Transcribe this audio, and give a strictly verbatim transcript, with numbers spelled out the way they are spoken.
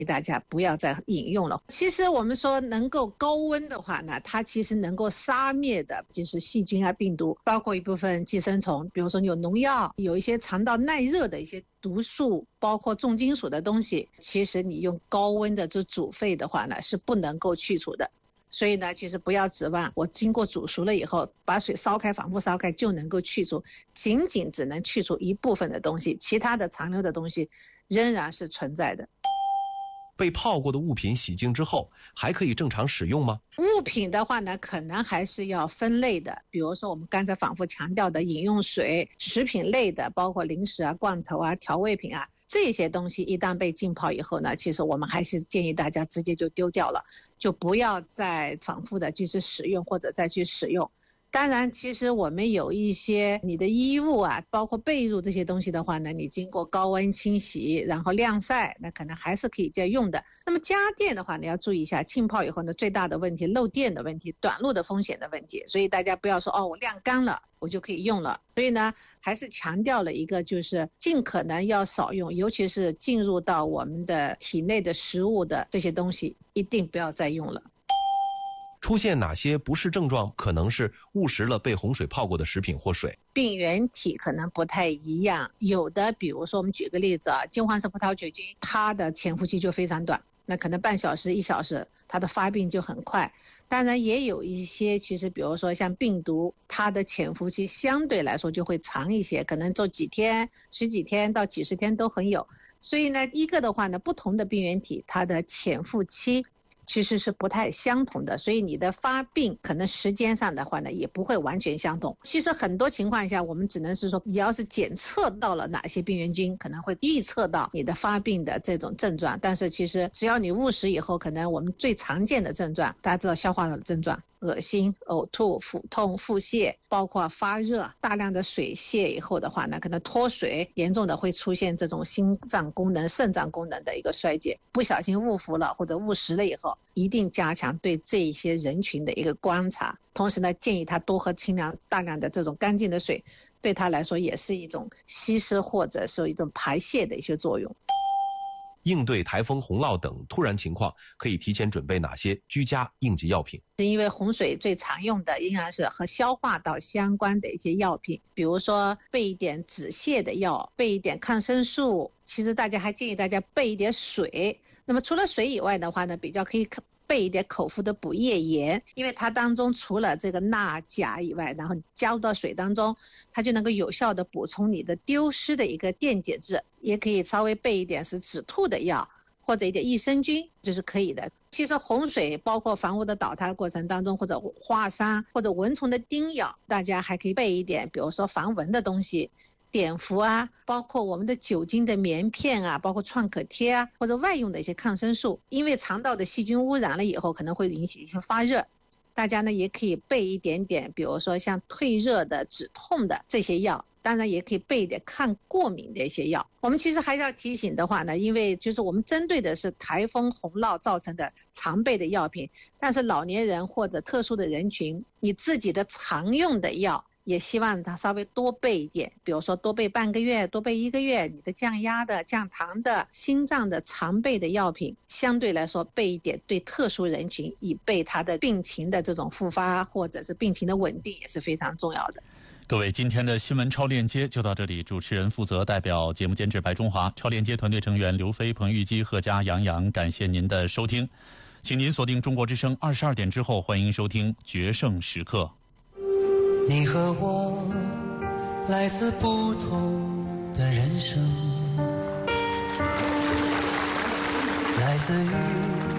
大家不要再饮用了。其实我们说能够高温的话呢，它其实能够杀灭的就是细菌啊、病毒，包括一部分寄生虫，比如说有农药，有一些肠道耐热的一些毒素，包括重金属的东西，其实你用高温的这煮沸的话呢，是不能够去除的。所以呢，其实不要指望我经过煮熟了以后，把水烧开反复烧开就能够去除，仅仅只能去除一部分的东西，其他的残留的东西仍然是存在的。 被泡过的物品洗净之后还可以正常使用吗？ 物品的话呢，可能还是要分类的，比如说我们刚才反复强调的饮用水、食品类的，包括零食啊、罐头啊、调味品啊，这些东西一旦被浸泡以后呢，其实我们还是建议大家直接就丢掉了，就不要再反复的去使用或者再去使用。当然其实我们有一些你的衣物啊，包括被褥这些东西的话呢，你经过高温清洗然后晾晒，那可能还是可以再用的。那么家电的话呢，要注意一下浸泡以后呢，最大的问题漏电的问题，短路的风险的问题，所以大家不要说哦我晾干了我就可以用了。所以呢还是强调了一个，就是尽可能要少用，尤其是进入到我们的体内的食物的这些东西一定不要再用了。 出现哪些不适症状可能是误食了被洪水泡过的食品或水？ 病原体可能不太一样，有的比如说我们举个例子啊，金黄色葡萄球菌它的潜伏期就非常短，那可能半小时一小时它的发病就很快。当然也有一些其实比如说像病毒，它的潜伏期相对来说就会长一些，可能做几天十几天到几十天都很有。所以呢一个的话呢，不同的病原体它的潜伏期其实是不太相同的，所以你的发病可能时间上的话呢也不会完全相同。其实很多情况下我们只能是说，你要是检测到了哪些病原菌，可能会预测到你的发病的这种症状，但是其实只要你误食以后，可能我们最常见的症状大家知道消化道的症状，恶心、呕吐、腹痛、腹泻，包括发热，大量的水泻以后的话呢，可能脱水，严重的会出现这种心脏功能、肾脏功能的一个衰竭。不小心误服了或者误食了以后，一定加强对这一些人群的一个观察，同时呢建议他多喝清凉大量的这种干净的水，对他来说也是一种稀释或者是一种排泄的一些作用。 应对台风、洪涝等突然情况，可以提前准备哪些居家应急药品？ 因为洪水最常用的应该是和消化道相关的一些药品，比如说备一点止泻的药，备一点抗生素，其实大家还建议大家备一点水。那么除了水以外的话呢，比较可以备一点口服的补液盐，因为它当中除了这个钠钾以外，然后加入到水当中，它就能够有效的补充你的丢失的一个电解质。也可以稍微备一点是止吐的药，或者一点益生菌，就是可以的。其实洪水包括房屋的倒塌过程当中，或者划伤或者蚊虫的叮咬，大家还可以备一点比如说防蚊的东西，碘伏啊，包括我们的酒精的棉片啊，包括创可贴啊，或者外用的一些抗生素。因为肠道的细菌污染了以后可能会引起一些发热，大家呢也可以备一点点比如说像退热的止痛的这些药，当然也可以备一点抗过敏的一些药。我们其实还是要提醒的话呢，因为就是我们针对的是台风洪涝造成的常备的药品，但是老年人或者特殊的人群，你自己的常用的药也希望它稍微多备一点，比如说多备半个月，多备一个月，你的降压的、降糖的、心脏的常备的药品，相对来说备一点，对特殊人群以备他的病情的这种复发或者是病情的稳定也是非常重要的。 各位，今天的新闻超链接就到这里，主持人负责代表节目监制白中华，超链接团队成员刘飞、彭玉基、贺佳、杨洋，感谢您的收听，请您锁定中国之声二十二点之后，欢迎收听决胜时刻。 你和我来自不同的人生，来自于